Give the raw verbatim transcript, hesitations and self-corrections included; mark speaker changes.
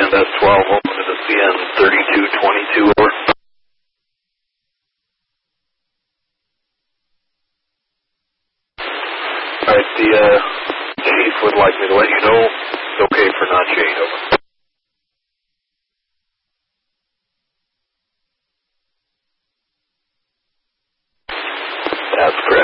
Speaker 1: Command S twelve, open to the C N thirty-two twenty-two, over. Alright, the uh, chief would like me to let you know it's okay for Notch eight, over. That's correct.